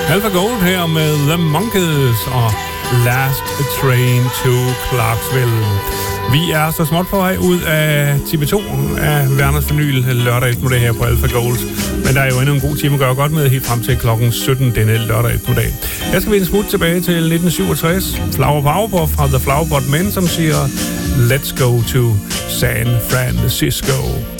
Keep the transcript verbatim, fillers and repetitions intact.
Alpha Gold her med The Monkees og Last Train to Clarksville. Vi er så småt på vej ud af time to af Werners Vinyl lørdag eftermiddag her på Alpha Gold. Men der er jo endnu en god time at gøre godt med helt frem til klokken sytten denne lørdag eftermiddag. Jeg skal vende smut tilbage til nitten syvogtres. Flower Power fra The Flower Pot Men, som siger Let's go to San Francisco.